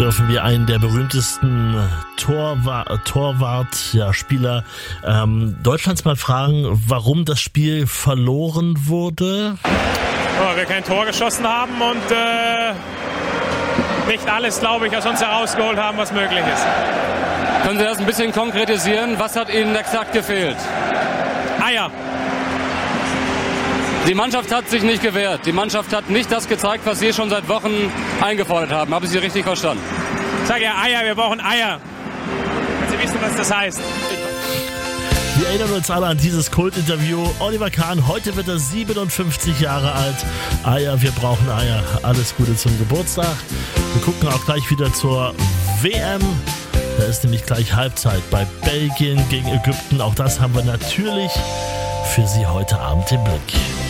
dürfen wir einen der berühmtesten Spieler Deutschlands mal fragen, warum das Spiel verloren wurde. Weil wir kein Tor geschossen haben und nicht alles, glaube ich, aus uns herausgeholt haben, was möglich ist. Können Sie das ein bisschen konkretisieren? Was hat Ihnen exakt gefehlt? Eier. Die Mannschaft hat sich nicht gewehrt. Die Mannschaft hat nicht das gezeigt, was Sie schon seit Wochen eingefordert haben. Habe ich Sie richtig verstanden? Ich sage ja Eier, wir brauchen Eier. Wenn Sie wissen, was das heißt. Wir erinnern uns alle an dieses Kultinterview. Oliver Kahn, heute wird er 57 Jahre alt. Eier, wir brauchen Eier. Alles Gute zum Geburtstag. Wir gucken auch gleich wieder zur WM. Da ist nämlich gleich Halbzeit bei Belgien gegen Ägypten. Auch das haben wir natürlich für Sie heute Abend im Blick.